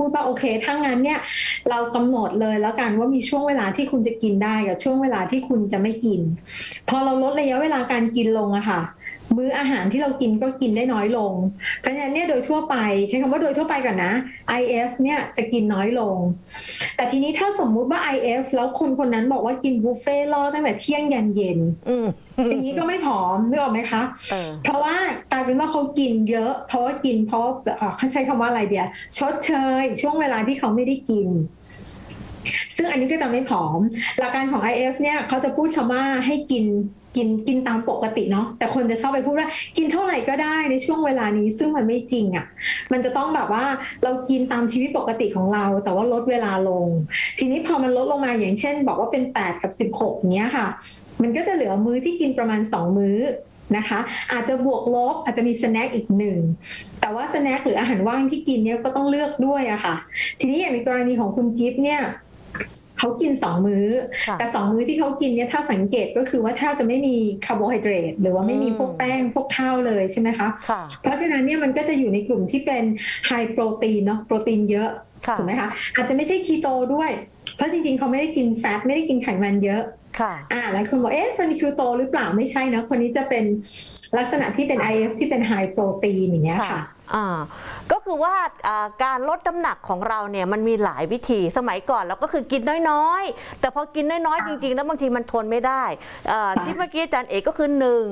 ดว่าโอเคถ้างั้นเนี่ยเรากำหนดเลยแล้วกันว่ามีช่วงเวลาที่คุณจะกินได้กับช่วงเวลาที่คุณจะไม่กินพอเราลดระยะเวลาการกินลงอะค่ะมื้ออาหารที่เรากินก็กินได้น้อยลงเพราะฉะนั้นเนี่ยโดยทั่วไปใช้คำว่าโดยทั่วไปก่อนนะ IF เนี่ยจะกินน้อยลงแต่ทีนี้ถ้าสมมุติว่า IF แล้วคนคนนั้นบอกว่ากินบุฟเฟ่ต์ล่อตั้งแต่เที่ยงยันเย็นอย่างนี้ก็ไม่ผอมนึกออกไหมคะเพราะว่ากลายเป็นว่าเขากินเยอะเพราะว่ากินเพราะเขาใช้คำว่าอะไรเดียวชดเชยช่วงเวลาที่เขาไม่ได้กินซึ่งอันนี้ก็จะไม่ผอมหลักการของ IF เนี่ยเขาจะพูดคำว่าให้กินตามปกติเนาะแต่คนจะชอบไปพูดว่ากินเท่าไหร่ก็ได้ในช่วงเวลานี้ซึ่งมันไม่จริงอ่ะมันจะต้องแบบว่าเรากินตามชีวิตปกติของเราแต่ว่าลดเวลาลงทีนี้พอมันลดลงมาอย่างเช่นบอกว่าเป็น8กับ16เนี้ยค่ะมันก็จะเหลือมื้อที่กินประมาณ2มื้อนะคะอาจจะบวกลบอาจจะมีสแน็คอีก1แต่ว่าสแน็คหรืออาหารว่างที่กินเนี่ยก็ต้องเลือกด้วยอะค่ะทีนี้อย่างในกรณีของคุณจิ๊บเนี่ยเขากิน2มื้อแต่2มื้อที่เขากินเนี่ยถ้าสังเกตก็คือว่าแทบจะไม่มีคาร์โบไฮเดรตหรือว่าไม่มีพวกแป้งพวกข้าวเลยใช่ไหมคะเพราะฉะนั้นเนี่ยมันก็จะอยู่ในกลุ่มที่เป็นไฮโปรตีนเนาะโปรตีนเยอะถูกไหมคะอาจจะไม่ใช่คีโตด้วยเพราะจริงๆเขาไม่ได้กินแฟตไม่ได้กินไขมันเยอะหลายคนบอกคนนี้คีโตหรือเปล่าไม่ใช่นะคนนี้จะเป็นลักษณะที่เป็น IF ที่เป็นไฮโปรตีนอย่างเงี้ยค่ะก็คือว่าการลดน้ำหนักของเราเนี่ยมันมีหลายวิธีสมัยก่อนเราก็คือกินน้อยๆแต่พอกินน้อยๆจริงๆแล้วบางทีมันทนไม่ได้ที่เมื่อกี้อาจารย์เอกก็คือ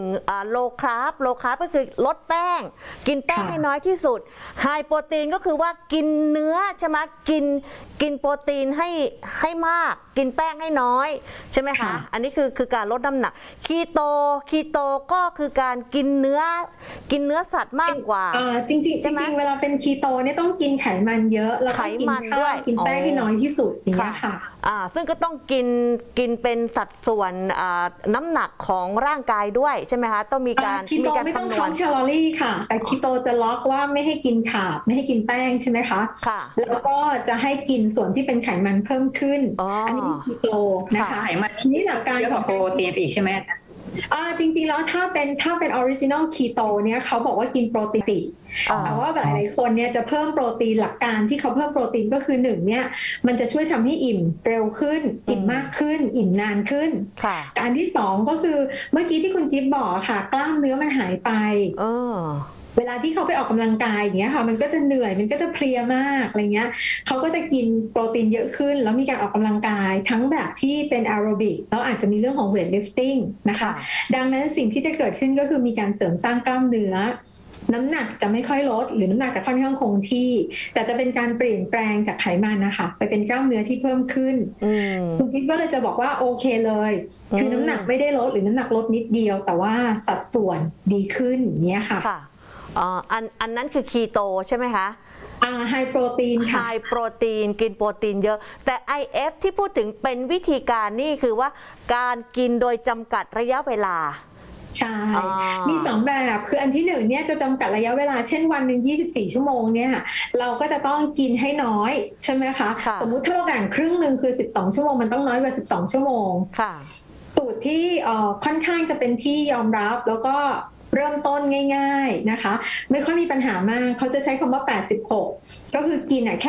1โลคาร์บก็คือลดแป้งกินแป้งให้น้อยที่สุดไฮโปรตีนก็คือว่ากินเนื้อใช่ไหมกินโปรตีนให้มากกินแป้งให้น้อยใช่ไหมคะอันนี้คือการลดน้ำหนักคีโตก็คือการกินเนื้อสัตว์มากกว่าจริงเวลาเป็นคีโตเนี่ยต้องกินไขมันเยอะแล้วก็กินข้าวกินแป้งให้น้อยที่สุดอย่างเงี้ยค่ะซึ่งก็ต้องกินเป็นสัดส่วนน้ำหนักของร่างกายด้วยใช่ไหมคะต้องมีการคีโตไม่ต้องคั้งแคลอรี่ค่ะแต่คีโตจะล็อกว่าไม่ให้กินคาร์บไม่ให้กินแป้งใช่ไหมคะแล้วก็จะให้กินส่วนที่เป็นไขมันเพิ่มขึ้นอันนี้คีโตนะคะไขมันนี่หลักการของโปรตีนอีกใช่ไหมจริงๆแล้วถ้าเป็นออริจินอลคีโตเนี่ยเขาบอกว่ากินโปรตีนแต่ว่าหลายคนเนี่ยจะเพิ่มโปรตีนหลักการที่เขาเพิ่มโปรตีนก็คือ1เนี่ยมันจะช่วยทำให้อิ่มเร็วขึ้นอิ่มมากขึ้นอิ่มนานขึ้นการที่2ก็คือเมื่อกี้ที่คุณจิ๊บบอกค่ะกล้ามเนื้อมันหายไปเวลาที่เขาไปออกกำลังกายอย่างเงี้ยค่ะมันก็จะเหนื่อยมันก็จะเพลียมากอะไรเงี้ยเขาก็จะกินโปรตีนเยอะขึ้นแล้วมีการออกกำลังกายทั้งแบบที่เป็นแอโรบิกแล้วอาจจะมีเรื่องของเวทลิฟติ้งนะคะดังนั้นสิ่งที่จะเกิดขึ้นก็คือมีการเสริมสร้างกล้ามเนื้อน้ำหนักจะไม่ค่อยลดหรือน้ำหนักจะค่อนข้างคงที่แต่จะเป็นการเปลี่ยนแปลงจากไขมันนะคะไปเป็นกล้ามเนื้อที่เพิ่มขึ้นคุณจิ๊บก็เลยจะบอกว่าโอเคเลยคือน้ำหนักไม่ได้ลดหรือน้ำหนักลดนิดเดียวแต่ว่าสัดส่วนดีขึ้นอย่างเงี้ยค่ะอันนั้นคือคีโตใช่ไหมคะไฮโปรตีนค่ะไฮโปรตีนกินโปรตีนเยอะแต่ IF ที่พูดถึงเป็นวิธีการนี่คือว่าการกินโดยจำกัดระยะเวลาใช่มี2แบบคืออันที่1เนี่ยจะจำกัดระยะเวลาเช่นวันหนึ่ง24ชั่วโมงเนี่ยเราก็จะต้องกินให้น้อยใช่ไหมคะสมมุติถ้าเราแบ่งครึ่งนึงคือ12ชั่วโมงมันต้องน้อยกว่า12ชั่วโมงสูตรที่ค่อนข้างจะเป็นที่ยอมรับแล้วก็เริ่มต้นง่ายๆนะคะไม่ค่อยมีปัญหามากเขาจะใช้คำว่า86ก็คือกินแค่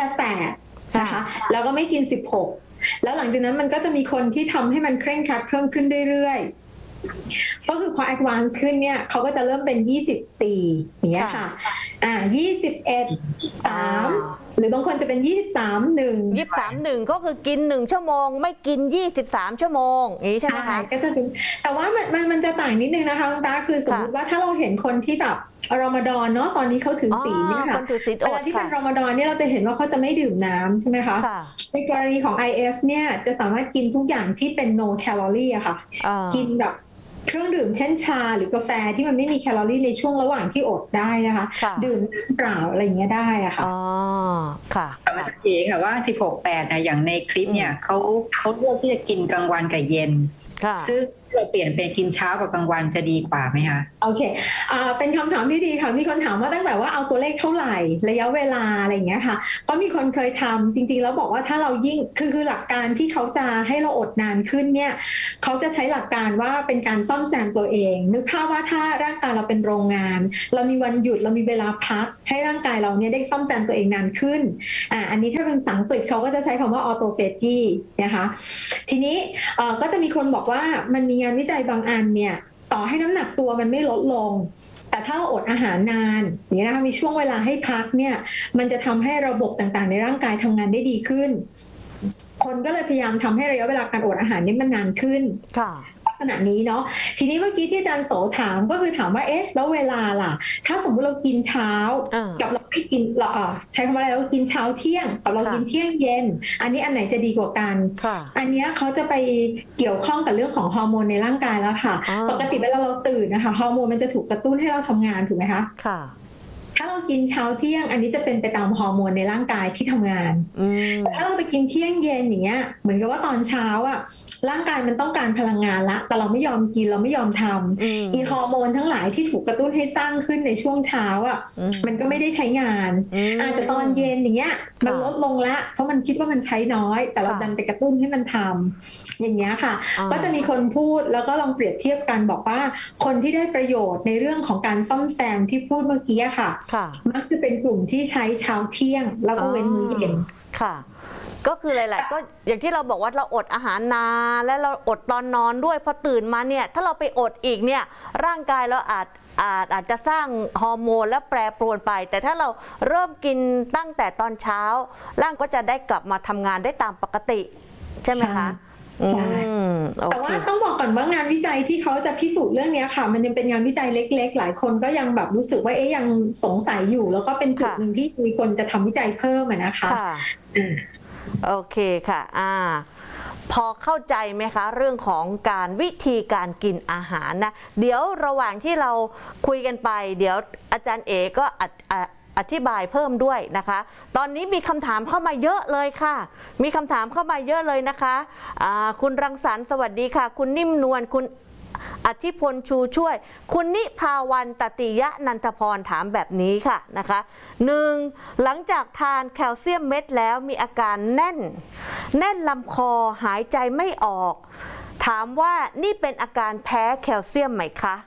8นะคะแล้วก็ไม่กิน16แล้วหลังจากนั้นมันก็จะมีคนที่ทำให้มันเคร่งครัดเพิ่มขึ้นเรื่อยๆก็คือพอ advance ขึ้นเนี่ยเขาก็จะเริ่มเป็น24อย่างเงี้ยค่ะ21 3หรือบางคนจะเป็น23 1 ก็คือกิน1ชั่วโมงไม่กิน23ชั่วโมงอย่างนี้ใช่ไหมคะก็จะเป็นแต่ว่ามันจะต่างนิดนึงนะคะคุณตาคือสมมติว่าถ้าเราเห็นคนที่แบบรอมฎอนเนาะตอนนี้เขาถือศีลเนี่ยค่ะเวลาที่เป็นรอมฎอนเนี่ยเราจะเห็นว่าเขาจะไม่ดื่มน้ำใช่ไหมคะในกรณีของ IF เนี่ยจะสามารถกินทุกอย่างที่เป็น no calorie อะค่ะกินแบบเครื่องดื่มเช่นชาหรือกาแฟที่มันไม่มีแคลอรี่ในช่วงระหว่างที่อดได้นะคะดื่มน้ำเปล่าอะไรอย่างเงี้ยได้อะค่ะค่ะมาสักทีค่ะว่า16-8นะอย่างในคลิปเนี่ยเขาเลือกที่จะกินกลางวันกับเย็นซึ่งเราเปลี่ยนเป็นกินเช้ากับกลางวันจะดีกว่าไหมคะโอเคเป็นคำถามที่ดีค่ะมีคนถามว่าตั้งแต่ว่าเอาตัวเลขเท่าไหร่ระยะเวลาอะไรอย่างเงี้ยค่ะก็มีคนเคยทำจริงๆแล้วบอกว่าถ้าเรายิ่งคือหลักการที่เขาจะให้เราอดนานขึ้นเนี่ยเขาจะใช้หลักการว่าเป็นการซ่อมแซมตัวเองนึกภาพว่าถ้าร่างกายเราเป็นโรงงานเรามีวันหยุดเรามีเวลาพักให้ร่างกายเราเนี่ยได้ซ่อมแซมตัวเองนานขึ้นอันนี้ถ้าเป็นภาษาอังกฤษเขาก็จะใช้คำว่าออโตเฟจีนะคะทีนี้ก็จะมีคนบอกว่ามันมีงานวิจัยบางอันเนี่ยต่อให้น้ำหนักตัวมันไม่ลดลงแต่ถ้าเราอดอาหารนานอย่างนี้นะคะมีช่วงเวลาให้พักเนี่ยมันจะทำให้ระบบต่างๆในร่างกายทำงานได้ดีขึ้นคนก็เลยพยายามทำให้ระยะเวลาการอดอาหารนี้มันนานขึ้นลักษณะนี้เนาะทีนี้เมื่อกี้ที่อาจารย์โสถามก็คือถามว่าเอ๊ะแล้วเวลาล่ะถ้าสมมติเรากินเช้ากับเราไม่กินเราใช้คำว่าอะไรเรากินเช้าเที่ยงกับเรากินเที่ยงเย็นอันนี้อันไหนจะดีกว่ากันอันนี้เขาจะไปเกี่ยวข้องกับเรื่องของฮอร์โมนในร่างกายแล้วค่ะปกติเวลาเราตื่นนะคะฮอร์โมนมันจะถูกกระตุ้นให้เราทำงานถูกไหมคะถ้าเรากินเช้าเที่ยงอันนี้จะเป็นไปตามฮอร์โมนในร่างกายที่ทำงานแต่ถ้าเราไปกินเที่ยงเย็นอย่างเงี้ยเหมือนกับว่าตอนเช้าอ่ะร่างกายมันต้องการพลังงานละแต่เราไม่ยอมกินเราไม่ยอมทำอีฮอร์โมนทั้งหลายที่ถูกกระตุ้นให้สร้างขึ้นในช่วงเช้าอ่ะมันก็ไม่ได้ใช้งานแต่ตอนเย็นอย่างเงี้ยมันลดลงละเพราะมันคิดว่ามันใช้น้อยแต่เราดันไปกระตุ้นให้มันทำอย่างเงี้ยค่ะก็จะมีคนพูดแล้วก็ลองเปรียบเทียบกันบอกว่าคนที่ได้ประโยชน์ในเรื่องของการซ่อมแซมที่พูดเมื่อกี้ค่ะมักจะเป็นกลุ่มที่ใช้เช้าเที่ยงแล้วก็เว้นมื้อเย็นค่ะก็คือหลายๆก็อย่างที่เราบอกว่าเราอดอาหารนานและเราอดตอนนอนด้วยพอตื่นมาเนี่ยถ้าเราไปอดอีกเนี่ยร่างกายเราอาจจะสร้างฮอร์โมนและแปรปรวนไปแต่ถ้าเราเริ่มกินตั้งแต่ตอนเช้าร่างก็จะได้กลับมาทำงานได้ตามปกติใช่ไหมคะใช่แต่ว่าต้องบอกก่อนว่างานวิจัยที่เขาจะพิสูจน์เรื่องนี้ค่ะมันยังเป็นงานวิจัยเล็กๆหลายคนก็ยังแบบรู้สึกว่ายังสงสัยอยู่แล้วก็เป็นจุดหนึ่งที่มีคนจะทำวิจัยเพิ่มนะคะโอเคค่ะพอเข้าใจไหมคะเรื่องของการวิธีการกินอาหารนะเดี๋ยวระหว่างที่เราคุยกันไปเดี๋ยวอาจารย์เอก็อธิบายเพิ่มด้วยนะคะตอนนี้มีคำถามเข้ามาเยอะเลยค่ะมีคำถามเข้ามาเยอะเลยนะคะคุณรังสรรค์สวัสดีค่ะคุณนิ่มนวลคุณอธิพลชูช่วยคุณนิภาวันตติยะนันทพรถามแบบนี้ค่ะนะคะ1หลังจากทานแคลเซียมเม็ดแล้วมีอาการแน่นลำคอหายใจไม่ออกถามว่านี่เป็นอาการแพ้แคลเซียมไหมคะ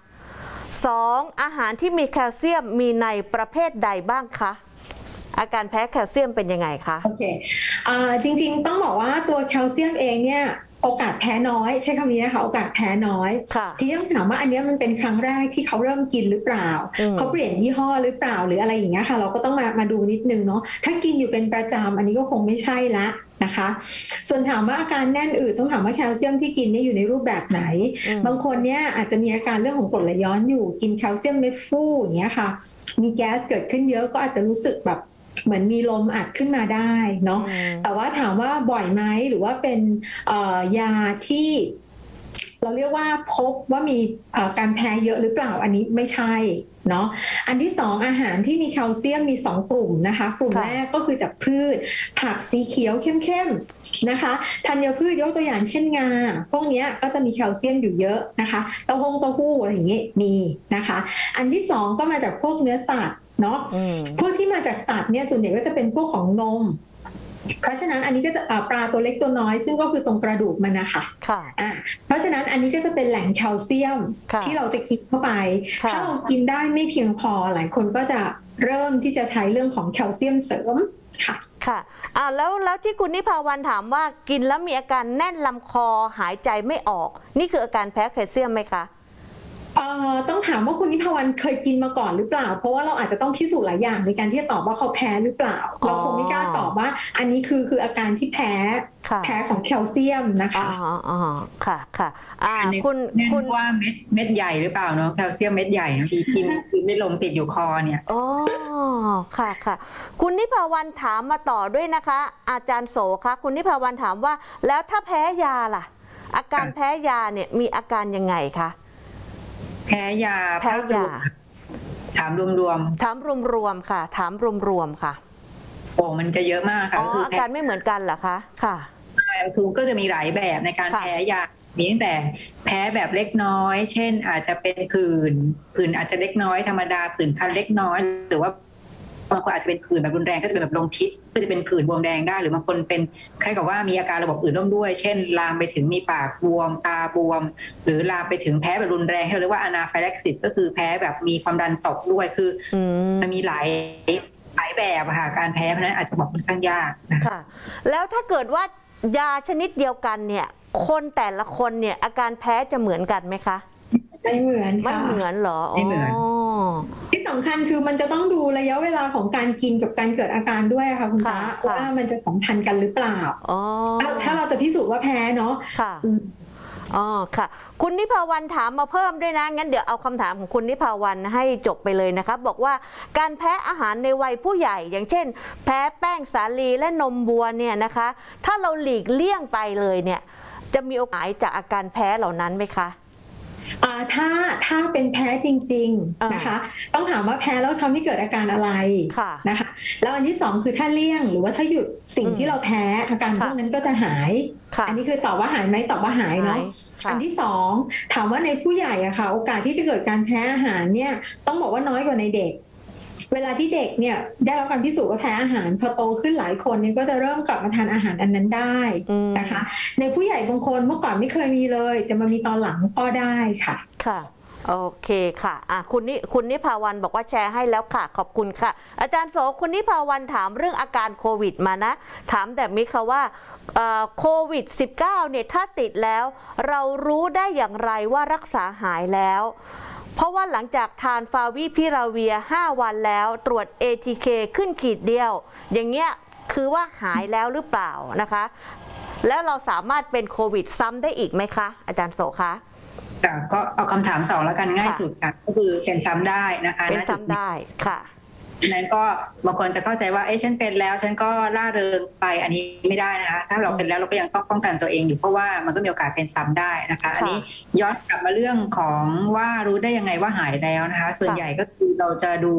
2อาหารที่มีแคลเซียมมีในประเภทใดบ้างคะอาการแพ้แคลเซียมเป็นยังไงคะโอเคจริงๆต้องบอกว่าตัวแคลเซียมเองเนี่ยโอกาสแพ้น้อยใช้คำนี้นะคะโอกาสแพ้น้อยทีนี้ต้องถามว่าอันนี้มันเป็นครั้งแรกที่เขาเริ่มกินหรือเปล่าเขาเปลี่ยนยี่ห้อหรือเปล่าหรืออะไรอย่างเงี้ยค่ะเราก็ต้องมาดูนิดนึงเนาะถ้ากินอยู่เป็นประจำอันนี้ก็คงไม่ใช่ละนะคะส่วนถามว่าอาการแน่นอืดต้องถามว่าแคลเซียมที่กินนี่อยู่ในรูปแบบไหนบางคนเนี่ยอาจจะมีอาการเรื่องของกรดไหลย้อนอยู่กินแคลเซียมเม็ดฟูอย่างเงี้ยค่ะมีแก๊สเกิดขึ้นเยอะก็อาจจะรู้สึกแบบเหมือนมีลมอัดขึ้นมาได้เนาะแต่ว่าถามว่าบ่อยไหมหรือว่าเป็นยาที่เราเรียกว่าพบว่ามีการแพ้เยอะหรือเปล่าอันนี้ไม่ใช่เนาะอันที่สองอาหารที่มีแคลเซียมมี2กลุ่มนะคะกลุ่มแรกก็คือจากพืชผักสีเขียวเข้มๆนะคะธัญพืชยกตัวอย่างเช่นงาพวกนี้ก็จะมีแคลเซียมอยู่เยอะนะคะเต้าหู้อะไรอย่างเงี้ยมีนะคะอันที่สองก็มาจากพวกเนื้อสัตว์เนาะพวกที่มาจากสัตว์เนี่ยส่วนใหญ่ก็จะเป็นพวกของนมเพราะฉะนั้นอันนี้ก็จะปลาตัวเล็กตัวน้อยซึ่งก็คือตรงกระดูกมันนะคะเพราะฉะนั้นอันนี้ก็จะเป็นแหล่งแคลเซียมที่เราจะกินเข้าไปถ้าเรากินได้ไม่เพียงพอหลายคนก็จะเริ่มที่จะใช้เรื่องของแคลเซียมเสริมค่ะแล้วที่คุณนิภาวันถามว่ากินแล้วมีอาการแน่นลำคอหายใจไม่ออกนี่คืออาการแพ้แคลเซียมไหมคะต้องถามว่าคุณนิพาวันเคยกินมาก่อนหรือเปล่าเพราะว่าเราอาจจะต้องพิสูจน์หลายอย่างในการที่จะตอบว่าเขาแพ้หรือเปล่าเราคงไม่กล้าตอบว่าอันนี้คืออาการที่แพ้ของแคลเซียมนะคะค่ะคุณว่าเม็ดใหญ่หรือเปล่าเนาะแคลเซียมเม็ดใหญ่บางทีกินไม่ลงติดอยู่คอเนี่ยค่ะคุณนิพาวันถามมาต่อด้วยนะคะอาจารย์โสคะคุณนิพาวันถามว่าแล้วถ้าแพ้ยาล่ะอาการแพ้ยาเนี่ยมีอาการยังไงคะแพ้ยาถามรวมค่ะถามรวมค่ะโอ้มันจะเยอะมากค่ะอาการไม่เหมือนกันเหรอคะค่ะคือก็จะมีหลายแบบในการแพ้ยามีตั้งแต่แพ้แบบเล็กน้อยเช่นอาจจะเป็นผื่นอาจจะเล็กน้อยธรรมดาผื่นคันเล็กน้อยหรือว่าบางคนอาจจะเป็นผื่นแบบรุนแรงก็จะเป็นแบบลมพิษก็จะเป็นผื่นบวมแดงได้หรือบางคนเป็นคล้ายกับว่ามีอาการระบบอื่นร่วมด้วยเช่นลามไปถึงมีปากบวมตาบวมหรือลามไปถึงแพ้แบบรุนแรงที่เราเรียกว่าอนาไฟแล็กซิสก็คือแพ้แบบมีความดันตกด้วยคือมันมีหลายแบบค่ะการแพ้เพราะนั้นอาจจะบอกค่อนข้างยากนะคะค่ะแล้วถ้าเกิดว่ายาชนิดเดียวกันเนี่ยคนแต่ละคนเนี่ยอาการแพ้จะเหมือนกันไหมคะไม่เหมือนไม่ค่ะเหมือนเหรอไม่เหมือนที่สำคัญคือมันจะต้องดูระยะเวลาของการกินกับการเกิดอาการด้วยค่ะคุณตาว่ามันจะสัมพันธ์กันหรือเปล่าถ้าเราจะพิสูจน์ว่าแพ้เนาะค่ะอ๋อค่ะคุณนิพาวันถามมาเพิ่มด้วยนะงั้นเดี๋ยวเอาคำถามของคุณนิพาวันให้จบไปเลยนะคะบอกว่าการแพ้อาหารในวัยผู้ใหญ่อย่างเช่นแพ้แป้งสาลีและนมวัวเนี่ยนะคะถ้าเราหลีกเลี่ยงไปเลยเนี่ยจะมีโอกาสจากอาการแพ้เหล่านั้นไหมคะถ้าเป็นแพ้จริงๆนะคะต้องถามว่าแพ้แล้วทำให้เกิดอาการอะไรนะคะแล้วอันที่สองคือถ้าเลี่ยงหรือว่าถ้าหยุดสิ่งที่เราแพ้อาการพวกนั้นก็จะหายอันนี้คือตอบว่าหายไหมตอบว่าหายเนาะอันที่สองถามว่าในผู้ใหญ่อะค่ะโอกาสที่จะเกิดการแพ้อาหารเนี่ยต้องบอกว่าน้อยกว่าในเด็กเวลาที่เด็กเนี่ยได้รับการพิสูจน์ว่าแพ้อาหารพอโตขึ้นหลายคนเนี่ยก็จะเริ่มกลับมาทานอาหารอันนั้นได้นะคะในผู้ใหญ่บางคนเมื่อก่อนไม่เคยมีเลยจะมามีตอนหลังก็ได้ค่ะค่ะโอเคค่ะคุณนิพาวันบอกว่าแชร์ให้แล้วค่ะขอบคุณค่ะอาจารย์โสคุณนิพาวันถามเรื่องอาการโควิดมานะถามแบบนี้ค่ะว่าโควิด -19 เนี่ยถ้าติดแล้วเรารู้ได้อย่างไรว่ารักษาหายแล้วเพราะว่าหลังจากทานฟาวิพิราเวีย5 วันแล้วตรวจ ATK ขึ้นขีดเดียวอย่างเงี้ยคือว่าหายแล้วหรือเปล่านะคะแล้วเราสามารถเป็นโควิดซ้ำได้อีกไหมคะอาจารย์โสคะก็เอาคำถาม2แล้วกันง่ายสุดค่ะก็คือเป็นซ้ำได้นะคะเป็นซ้ำได้ค่ะนั้นก็บางคนจะเข้าใจว่าฉันเป็นแล้วฉันก็ล่าเริงไปอันนี้ไม่ได้นะคะถ้าเราเป็นแล้วเราก็ยังต้องป้องกันตัวเองอยู่เพราะว่ามันก็มีโอกาสเป็นซ้ำได้นะคะอันนี้ย้อนกลับมาเรื่องของว่ารู้ได้ยังไงว่าหายแล้วนะคะส่วนใหญ่ก็คือเราจะดู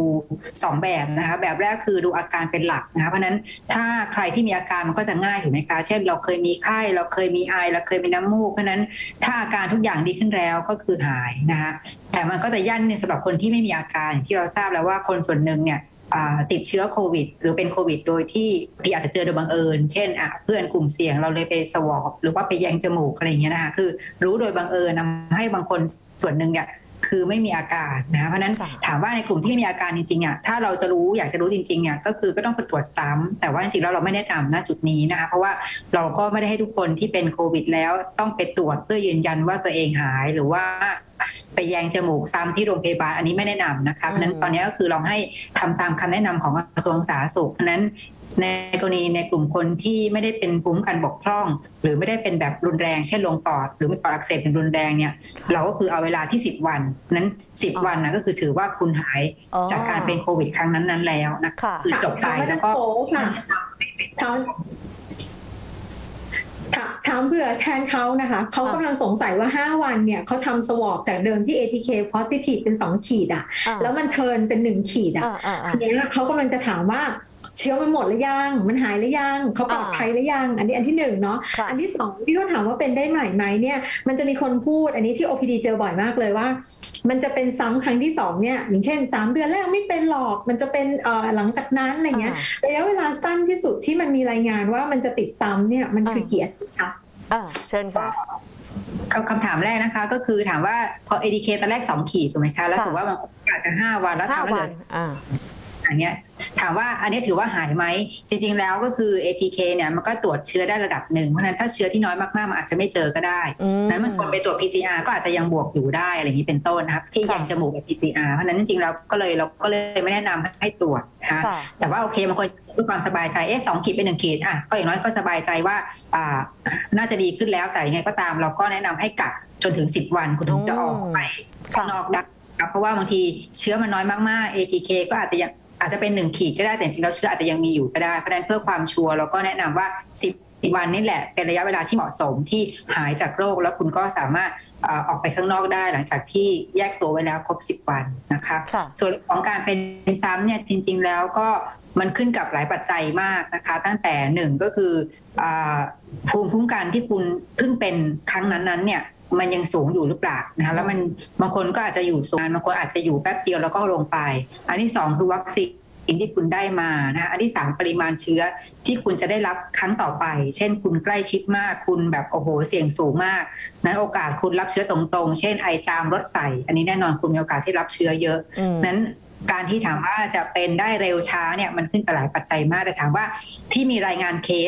2แบบนะคะแบบแรกคือดูอาการเป็นหลักนะคะเพราะนั้นถ้าใครที่มีอาการมันก็จะง่ายถูกไหมคะเช่นเราเคยมีไข้เราเคยมีไอเราเคยมีน้ำมูกเพราะนั้นถ้าอาการทุกอย่างดีขึ้นแล้วก็คือหายนะคะแต่มันก็จะยั่นสำหรับคนที่ไม่มีอาการที่เราทราบแล้วว่าคนส่วนหนึ่งเนี่ยติดเชื้อโควิดหรือเป็นโควิดโดยที่อาจจะเจอโดยบังเอิญเช่นเพื่อนกลุ่มเสี่ยงเราเลยไปสวอปหรือว่าไปแยงจมูกอะไรอย่างเงี้ยนะคะคือรู้โดยบังเอิญทำให้บางคนส่วนหนึ่งเนี่ยคือไม่มีอาการนะเพราะนั้นถามว่าในกลุ่มที่มีอาการจริงๆถ้าเราจะรู้อยากจะรู้จริงๆเนี่ยก็คือก็ต้องไปตรวจซ้ำแต่ว่าจริงๆแล้วเราไม่แนะนำณจุดนี้นะคะเพราะว่าเราก็ไม่ได้ให้ทุกคนที่เป็นโควิดแล้วต้องไปตรวจเพื่อยืนยันว่าตัวเองหายหรือว่าไปแยงจมูกซ้ำที่โรงพยาบาลอันนี้ไม่แนะนำนะคะเพราะนั้นตอนนี้ก็คือเราให้ทำตามคำแนะนำของกระทรวงสาธารณสุขเพราะนั้นในกรณีในกลุ่มคนที่ไม่ได้เป็นภูมิคุ้มกันบกพร่องหรือไม่ได้เป็นแบบรุนแรงเช่นลงปอดหรือมีปอดอักเสบเป็นรุนแรงเนี่ยเราก็คือเอาเวลาที่10 วันนั้น10 วันนะก็คือถือว่าคุณหายจากการเป็นโควิดครั้งนั้นๆแล้วนะคะคือจบไปแล้วก็ถามเผื่อแทนเขานะคะเขากำลังสงสัยว่า5 วันเนี่ยเขาทำสวอปจากเดิมที่ ATK positive เป็น2 ขีดแล้วมันเทิร์นเป็น1 ขีดอันนี้เขากำลังจะถามว่าเชื้อมันหมดหรือยังมันหายหรือยังเขาปลอดภัยหรือยังอันนี้อันที่1เนาะอันที่2ที่เขาถามว่าเป็นได้ใหม่ไหมเนี่ยมันจะมีคนพูดอันนี้ที่ OPD เจอบ่อยมากเลยว่ามันจะเป็นซ้ำครั้งที่2เนี่ยอย่างเช่น3 เดือนแรกไม่เป็นหรอกมันจะเป็นหลังจากนั้นอะไรเงี้ยระยะเวลาสั้นที่สุดที่มันมีรายงานว่ามันจะติดซ้ำเนี่ยมันคือกี่อาทิตย์คะเชิญค่ะคำถามแรกนะคะก็คือถามว่าพอ ATK ตอนแรก2 ขีดถูกไหมคะแล้วถือว่ามันอาจจะ5 วันแล้วทำให้เลยอันนี้ถามว่าอันนี้ถือว่าหายไหมจริงๆแล้วก็คือ ATK เนี่ยมันก็ตรวจเชื้อได้ระดับหนึ่งเพราะฉะนั้นถ้าเชื้อที่น้อยมากๆมันอาจจะไม่เจอก็ได้นั้นมันควรไปตรวจ PCR ก็อาจจะยังบวกอยู่ได้อะไรอย่างนี้เป็นต้นนะครับที่แยงจมูกกับ PCR เพราะฉะนั้นจริงๆเราก็เลยไม่แนะนำให้ตรวจนะคะแต่ว่าโอเคบางคนด้วยความสบายใจ2 ขีดเป็น1 ขีดก็อย่างน้อยก็สบายใจว่าน่าจะดีขึ้นแล้วแต่ยังไงก็ตามเราก็แนะนำให้กักจนถึง10 วันคุณถึงจะออกไปข้างนอกได้เพราะว่าบางทีเชื้อมันน้อยมากๆ ATK ก็อาจจะเป็น1 ขีดก็ได้แต่จริงๆแล้วเชื้ออาจจะยังมีอยู่ก็ได้เพราะฉะนั้นเพื่อความชัวร์เราก็แนะนำว่า10 วันนี่แหละเป็นระยะเวลาที่เหมาะสมที่หายจากโรคแล้วคุณก็สามารถออกไปข้างนอกได้หลังจากที่แยกตัวไว้แล้วครบ10 วันนะคะส่วนของการเป็นซ้ำเนี่ยจริงๆแล้วก็มันขึ้นกับหลายปัจจัยมากนะคะตั้งแต่หนึ่งก็คือภูมิคุ้มกันที่คุณเพิ่งเป็นครั้งนั้นเนี่ยมันยังสูงอยู่หรือเปล่านะคะแล้วมันบางคนก็อาจจะอยู่สูงบางคนอาจจะอยู่แป๊บเดียวแล้วก็ลงไปอันที่สองคือวัคซีนที่คุณได้มานะคะอันที่สามปริมาณเชื้อที่คุณจะได้รับครั้งต่อไปเช่นคุณใกล้ชิดมากคุณแบบโอ้โหเสี่ยงสูงมากนั้นโอกาสคุณรับเชื้อตรงๆเช่นไอจามรถใส่อันนี้แน่นอนคุณมีโอกาสที่รับเชื้อเยอะนั้นการที่ถามว่าจะเป็นได้เร็วช้าเนี่ยมันขึ้นกับหลายปัจจัยมากแต่ถามว่าที่มีรายงานเคส